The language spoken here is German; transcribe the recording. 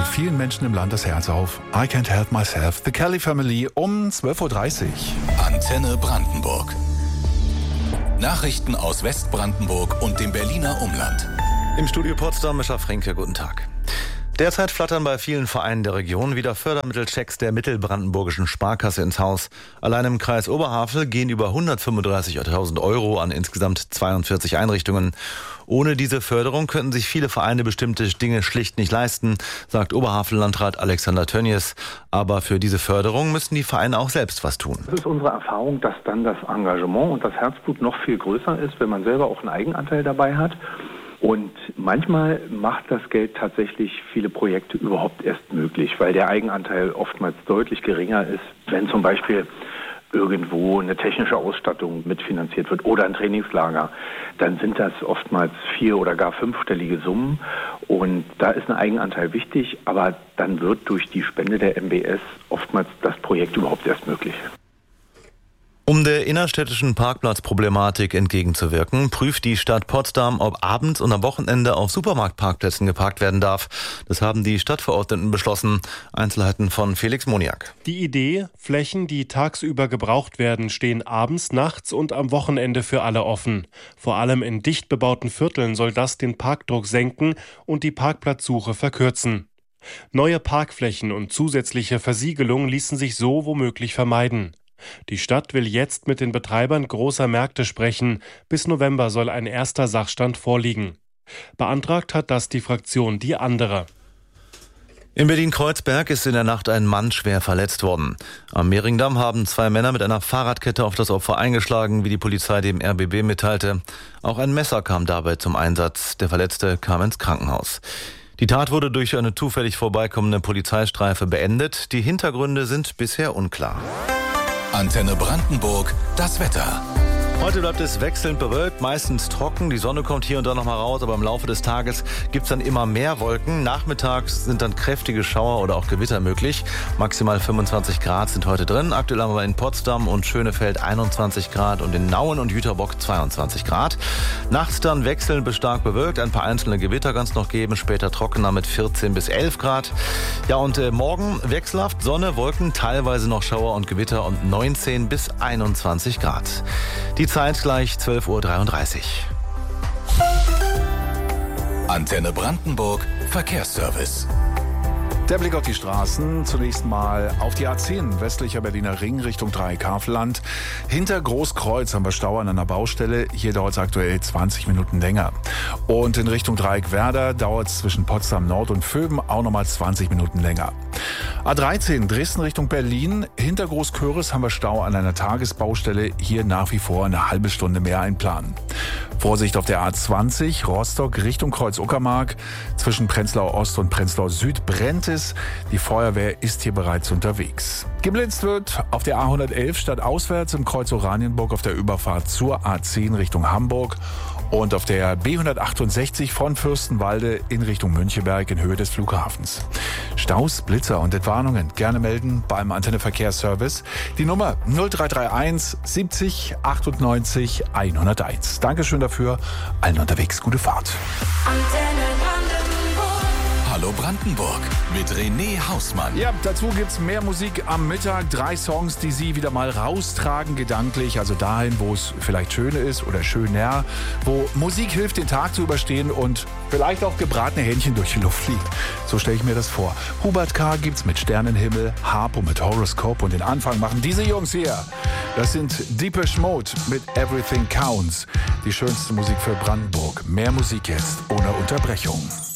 vielen Menschen im Land das Herz auf. I Can't Help Myself, The Kelly Family um 12.30 Uhr. Antenne Brandenburg. Nachrichten aus Westbrandenburg und dem Berliner Umland. Im Studio Potsdam, Mischa Frenke, guten Tag. Derzeit flattern bei vielen Vereinen der Region wieder Fördermittelchecks der Mittelbrandenburgischen Sparkasse ins Haus. Allein im Kreis Oberhavel gehen über 135.000 Euro an insgesamt 42 Einrichtungen. Ohne diese Förderung könnten sich viele Vereine bestimmte Dinge schlicht nicht leisten, sagt Oberhavel-Landrat Alexander Tönnies. Aber für diese Förderung müssen die Vereine auch selbst was tun. Es ist unsere Erfahrung, dass dann das Engagement und das Herzblut noch viel größer ist, wenn man selber auch einen Eigenanteil dabei hat. Und manchmal macht das Geld tatsächlich viele Projekte überhaupt erst möglich, weil der Eigenanteil oftmals deutlich geringer ist, wenn zum Beispiel irgendwo eine technische Ausstattung mitfinanziert wird oder ein Trainingslager, dann sind das oftmals 4- oder gar 5-stellige Summen und da ist ein Eigenanteil wichtig, aber dann wird durch die Spende der MBS oftmals das Projekt überhaupt erst möglich. Um der innerstädtischen Parkplatzproblematik entgegenzuwirken, prüft die Stadt Potsdam, ob abends und am Wochenende auf Supermarktparkplätzen geparkt werden darf. Das haben die Stadtverordneten beschlossen. Einzelheiten von Felix Moniak. Die Idee, Flächen, die tagsüber gebraucht werden, stehen abends, nachts und am Wochenende für alle offen. Vor allem in dicht bebauten Vierteln soll das den Parkdruck senken und die Parkplatzsuche verkürzen. Neue Parkflächen und zusätzliche Versiegelung ließen sich so womöglich vermeiden. Die Stadt will jetzt mit den Betreibern großer Märkte sprechen. Bis November soll ein erster Sachstand vorliegen. Beantragt hat das die Fraktion Die Andere. In Berlin-Kreuzberg ist in der Nacht ein Mann schwer verletzt worden. Am Mehringdamm haben 2 Männer mit einer Fahrradkette auf das Opfer eingeschlagen, wie die Polizei dem RBB mitteilte. Auch ein Messer kam dabei zum Einsatz. Der Verletzte kam ins Krankenhaus. Die Tat wurde durch eine zufällig vorbeikommende Polizeistreife beendet. Die Hintergründe sind bisher unklar. Antenne Brandenburg, das Wetter. Heute bleibt es wechselnd bewölkt, meistens trocken. Die Sonne kommt hier und da noch mal raus, aber im Laufe des Tages gibt's dann immer mehr Wolken. Nachmittags sind dann kräftige Schauer oder auch Gewitter möglich. Maximal 25 Grad sind heute drin. Aktuell haben wir in Potsdam und Schönefeld 21 Grad und in Nauen und Jüterbock 22 Grad. Nachts dann wechselnd bis stark bewölkt. Ein paar einzelne Gewitter kann es noch geben. Später trockener mit 14 bis 11 Grad. Ja, und morgen wechselhaft Sonne, Wolken, teilweise noch Schauer und Gewitter und 19 bis 21 Grad. Die Zeit gleich 12.33 Uhr. Antenne Brandenburg, Verkehrsservice. Der Blick auf die Straßen. Zunächst mal auf die A10, westlicher Berliner Ring Richtung Dreieck-Havelland. Hinter Großkreuz haben wir Stau an einer Baustelle. Hier dauert es aktuell 20 Minuten länger. Und in Richtung Dreieck-Werder dauert es zwischen Potsdam Nord und Vöben auch nochmal 20 Minuten länger. A13, Dresden Richtung Berlin. Hinter Großköris haben wir Stau an einer Tagesbaustelle. Hier nach wie vor eine halbe Stunde mehr einplanen. Vorsicht auf der A20, Rostock Richtung Kreuz-Uckermark. Zwischen Prenzlau Ost und Prenzlau Süd brennt es. Die Feuerwehr ist hier bereits unterwegs. Geblitzt wird auf der A111 stadtauswärts im Kreuz Oranienburg auf der Überfahrt zur A10 Richtung Hamburg. Und auf der B168 von Fürstenwalde in Richtung Müncheberg in Höhe des Flughafens. Staus, Blitzer und Entwarnungen gerne melden beim Antenne Verkehrsservice. Die Nummer 0331 70 98 101. Dankeschön dafür. Allen unterwegs gute Fahrt. Hallo Brandenburg mit René Hausmann. Ja, dazu gibt's mehr Musik am Mittag. 3 Songs, die Sie wieder mal raustragen, gedanklich. Also dahin, wo es vielleicht schöner ist oder schöner. Wo Musik hilft, den Tag zu überstehen und vielleicht auch gebratene Hähnchen durch die Luft fliegen. So stelle ich mir das vor. Hubert K. gibt's mit Sternenhimmel, Harpo mit Horoscope und den Anfang machen diese Jungs hier. Das sind Depeche Mode mit Everything Counts. Die schönste Musik für Brandenburg. Mehr Musik jetzt ohne Unterbrechung.